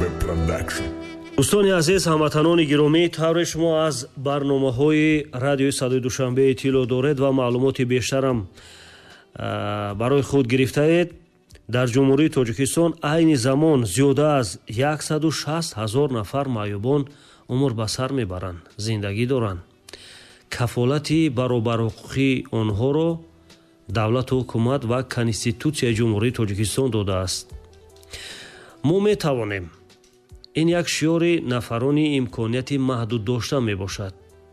Production. دوستانی عزیز، هموطنان گرامی، طور شما از برنامه‌های رادیوی صدای دوشنبه اطلاع دارید و معلومات بیشترم برای خود گرفته اید. در جمهوری تاجیکستان عین زمان زیاده از 160,000 نفر معیوبان عمر به سر میبرند، زندگی دارند. کفالت برابر حقوقی آنها را دولت و حکومت و کنستیتوسیای جمهوری تاجیکستان داده است. ما میتوانیم این یک شعار نفرانی امکانیت محدود داشته میباشد.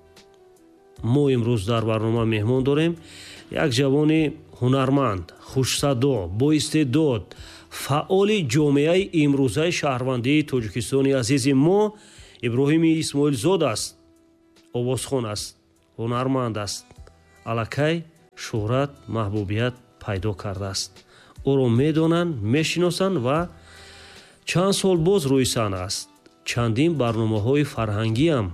ما امروز در برنامه مهمان داریم یک جوان هنرمند، خوش‌صدا، با استعداد، فعال جامعه امروزه شهروندی تاجیکستان عزیز ما ابراهیم اسماعیل زاد است. آوازخوان است، هنرمند است. الکی شهرت، محبوبیت پیدا کرده است. او را میدانند، میشناسند و چند سال باز روی صحنه است. چندین برنامه‌های فرهنگی هم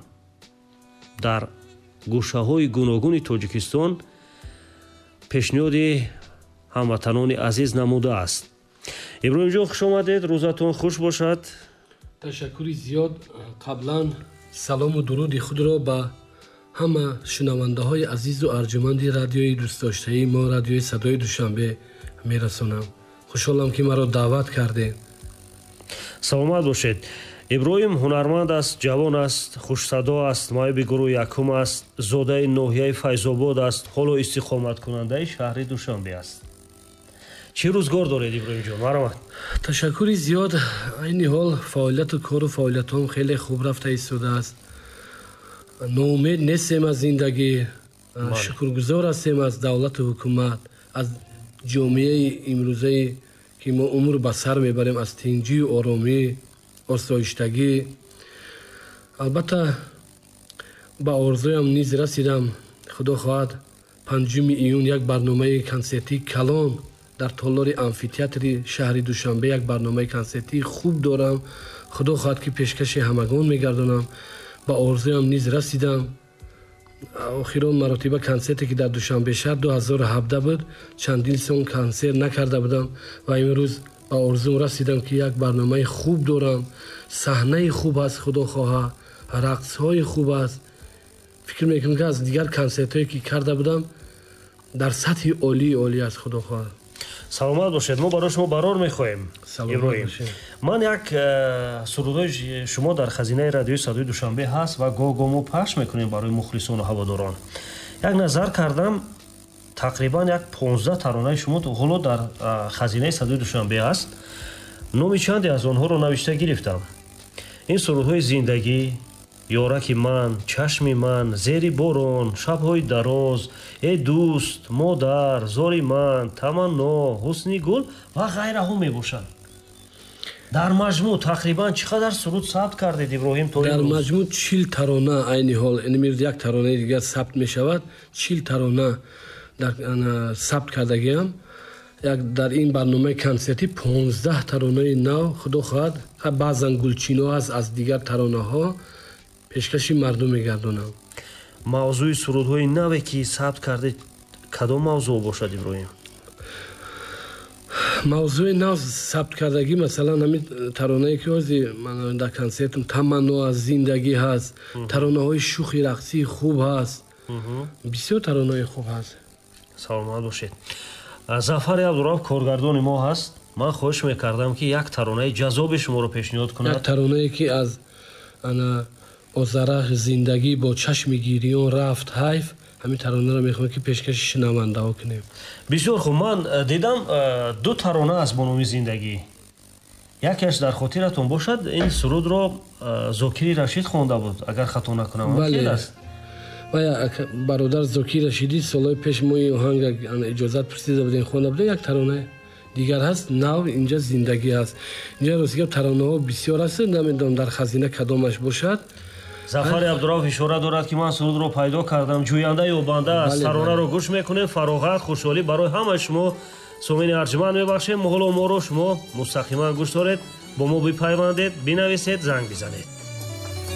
در گوشه‌های گوناگون تاجیکستان پیشنهاد هموطنان عزیز نموده است. ابراهیم جان، خوش آمدید. روزتون خوش باشد. تشکری زیاد. قبلا سلام و درود خود را به همه شنونده های عزیز و ارجمند رادیوی دوست داشته ما، رادیوی صدای دوشنبه میرسانم. خوشحالم که مرا دعوت کرده. سلامت باشید. ابراهیم هنرمند است، جوان است، خوش‌صدا است، معیب گروه یکم است، زاده ناحیه فیض‌آباد است، حالا استقامت کننده شهر دوشنبه است. چه روزگار دارید ابراهیم جان؟ مرحبا. تشکری زیاد. این حال فعالیت و کار و فعالیتام خیلی خوب رفته ایستاده است. ناامید نیستیم از زندگی. شکرگزار هستیم از دولت و حکومت، از جامعه امروزه که ما عمر به سر میبریم، از تنجی و آرامی، آسایشتگی. البته به آرزویم نیز رسیدم. خدا خواهد 5 ایون یک برنامه کنسرتی کلان در تالار امفی‌تئاتر شهر دوشنبه، یک برنامه کنسرتی خوب دارم. خدا خواهد که پیشکش همگان میگردانم. به آرزویم نیز رسیدم. آخرین مراتب کنسرتی که در دوشنبه شهر 2017 بود، چندین سال کنسرت نکرده بودم و امروز به آرزوم رسیدم که یک برنامه خوب دارم. صحنه خوب است، خدا خواه، رقص های خوب است. فکر میکنم که از دیگر کنسرت هایی که کرده بودم در سطح عالی است. خدا خواه. سلامت باشید. ما برای شما برار میخواهیم ابراهیم. من یک سرودای شما در خزینه رادیوی صدای دوشنبه هست و گاه ما پخش میکنیم برای مخلصان و هواداران. یک نظر کردم تقریبا یک 15 ترانه شما حالا در خزینه صدای دوشنبه هست. نام چندی از آنها رو نوشته گرفتم. این سرودهای زندگی، یارک من، چشم من، زیر باران، شب‌های دراز، ای دوست، مادر، زاری من، تمنا، حسنی گل و غیره ها میباشند. در مجموع تقریبا چقدر سرود ثبت کردید ابراهیم؟ در مجموع 40 ترانه عین حال. امروز یک ترانه دیگر ثبت میشود. 40 ترانه در ثبت کردگیم. در این برنامه کنسرتی 15 ترانه نو خدا خواهد. بعضا گلچینو هست از دیگر ترانه ها پیشکشی مردم میگردونم. موضوع سرودهای نوی که ثبت کرده کدام موضوع باشد ابراهیم؟ موضوع نو ثبت کردگی مثلا همین ترانه‌ای که من در کنسرتم تمنا از زندگی هست. ترانه های شوخی رقصی خوب هست. بسیار ترانه خوب هست. سلامت باشید. ظفر عبدالرؤف کارگردان ما هست. من خواهش میکردم که یک ترانه جذاب شما رو پیشنهاد کند. یک ترانه‌ای که از انا آذرخ زندگی با چشم گیریان رفت حیف، همین ترانه رو میخوام که پیشکش شنونده ها کنیم. بسیار خوب. من دیدم 2 ترانه از بانوی زندگی. یکیش در خاطرتون باشد. این سرود رو زاکری رشید خوانده بود اگر خطا نکنم. بله. و برادر زاکری رشیدی سالهای پیش ما این آهنگ اجازت پرسیده بودیم خوانده بوده. یک ترانه دیگر هست نو، اینجا زندگی هست. اینجا راستی ترانه ها بسیار هست. نمیدونم در خزینه کدامش باشد. ظفر عبدالرؤف اشاره دارد که من سرود رو پیدا کردم. جوینده یابنده است. ترانه رو گوش میکنیم. فراغت، خوشحالی برای همه شما سامعین ارجمند میبخشیم. حالا ما رو شما مستقیما گوش دارید. با ما بپیوندید، بنویسید، زنگ بزنید.